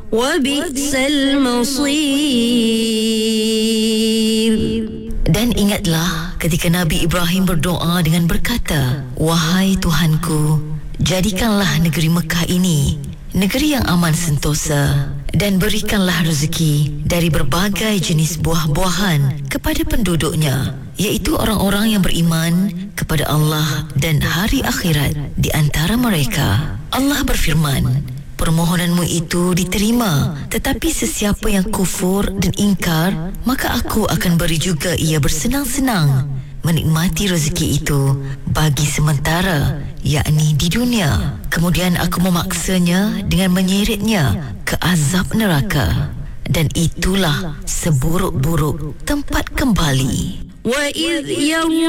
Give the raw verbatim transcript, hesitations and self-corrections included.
وبئس المصير. Dan ingatlah ketika Nabi Ibrahim berdoa dengan berkata, "Wahai Tuhanku, jadikanlah negeri Mekah ini negeri yang aman sentosa, dan berikanlah rezeki dari berbagai jenis buah-buahan kepada penduduknya, iaitu orang-orang yang beriman kepada Allah dan hari akhirat di antara mereka." Allah berfirman, "Permohonanmu itu diterima, tetapi sesiapa yang kufur dan ingkar, maka aku akan beri juga ia bersenang-senang menikmati rezeki itu bagi sementara, yakni di dunia. Kemudian aku memaksanya dengan menyeretnya ke azab neraka, dan itulah seburuk-buruk tempat kembali." وَإِذْ يَرْمُ